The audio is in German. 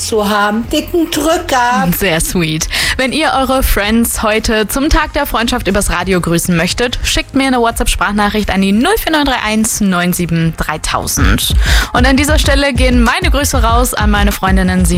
zu haben. Dicken Drücker. Sehr sweet. Wenn ihr eure Friends heute zum Tag der Freundschaft übers Radio grüßen möchtet, schickt mir eine WhatsApp-Sprachnachricht an die 04931 97 3000. Und an dieser Stelle gehen meine Grüße raus an meine Freundinnen